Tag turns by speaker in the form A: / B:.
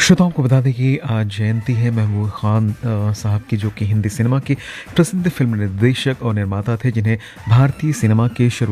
A: श्रोताओं को बता दें कि आज जयंती है महबूब खान साहब की, जो कि हिंदी सिनेमा के प्रसिद्ध फिल्म निर्देशक और निर्माता थे, जिन्हें भारतीय सिनेमा के शुरू